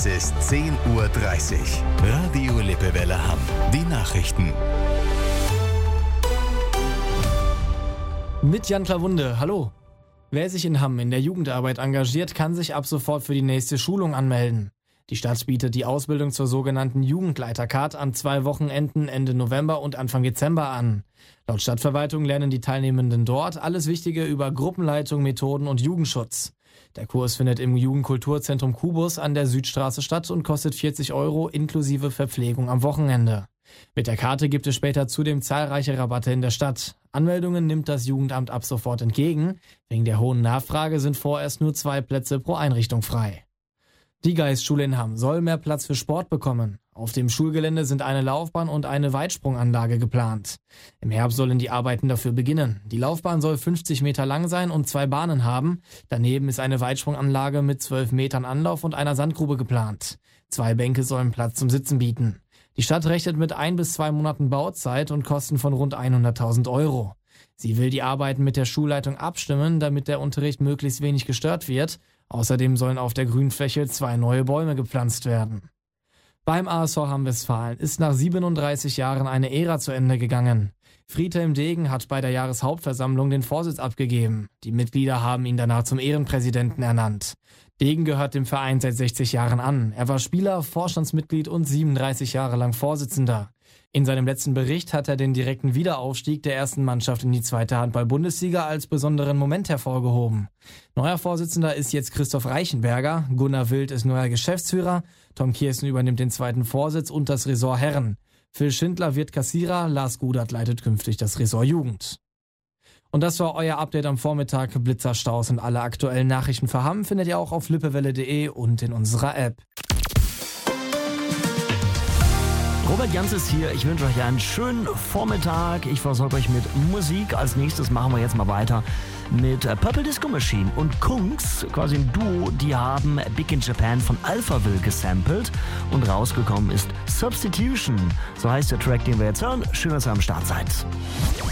Es ist 10:30 Uhr. Radio Lippewelle Hamm. Die Nachrichten. Mit Jan Klawunde, hallo. Wer sich in Hamm in der Jugendarbeit engagiert, kann sich ab sofort für die nächste Schulung anmelden. Die Stadt bietet die Ausbildung zur sogenannten Jugendleiter-Card an 2 Wochenenden Ende November und Anfang Dezember an. Laut Stadtverwaltung lernen die Teilnehmenden dort alles Wichtige über Gruppenleitung, Methoden und Jugendschutz. Der Kurs findet im Jugendkulturzentrum Kubus an der Südstraße statt und kostet 40 € inklusive Verpflegung am Wochenende. Mit der Karte gibt es später zudem zahlreiche Rabatte in der Stadt. Anmeldungen nimmt das Jugendamt ab sofort entgegen. Wegen der hohen Nachfrage sind vorerst nur 2 Plätze pro Einrichtung frei. Die Geistschule in Hamm soll mehr Platz für Sport bekommen. Auf dem Schulgelände sind eine Laufbahn und eine Weitsprunganlage geplant. Im Herbst sollen die Arbeiten dafür beginnen. Die Laufbahn soll 50 Meter lang sein und 2 Bahnen haben. Daneben ist eine Weitsprunganlage mit 12 Metern Anlauf und einer Sandgrube geplant. 2 Bänke sollen Platz zum Sitzen bieten. Die Stadt rechnet mit 1 bis 2 Monaten Bauzeit und Kosten von rund 100.000 €. Sie will die Arbeiten mit der Schulleitung abstimmen, damit der Unterricht möglichst wenig gestört wird. Außerdem sollen auf der Grünfläche 2 neue Bäume gepflanzt werden. Beim ASV Hamm Westfalen ist nach 37 Jahren eine Ära zu Ende gegangen. Friedhelm Degen hat bei der Jahreshauptversammlung den Vorsitz abgegeben. Die Mitglieder haben ihn danach zum Ehrenpräsidenten ernannt. Degen gehört dem Verein seit 60 Jahren an. Er war Spieler, Vorstandsmitglied und 37 Jahre lang Vorsitzender. In seinem letzten Bericht hat er den direkten Wiederaufstieg der ersten Mannschaft in die 2. Handball-Bundesliga als besonderen Moment hervorgehoben. Neuer Vorsitzender ist jetzt Christoph Reichenberger, Gunnar Wild ist neuer Geschäftsführer, Tom Kiersten übernimmt den 2. Vorsitz und das Ressort Herren. Phil Schindler wird Kassierer, Lars Gudert leitet künftig das Ressort Jugend. Und das war euer Update am Vormittag. Blitzer, Staus und alle aktuellen Nachrichten für Hamm findet ihr auch auf lippewelle.de und in unserer App. Robert Jans ist hier. Ich wünsche euch einen schönen Vormittag. Ich versorge euch mit Musik. Als nächstes machen wir jetzt mal weiter mit Purple Disco Machine und Kungs, quasi ein Duo. Die haben Big in Japan von Alphaville gesampelt und rausgekommen ist Substitution. So heißt der Track, den wir jetzt hören. Schön, dass ihr am Start seid.